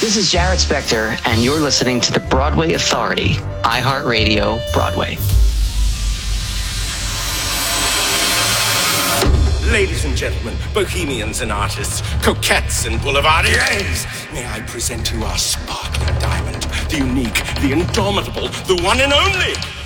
This is Jarrett Spector, and you're listening to the Broadway Authority, iHeartRadio Broadway. Ladies and gentlemen, bohemians and artists, coquettes and boulevardiers, may I present you our sparkling diamond, the unique, the indomitable, the one and only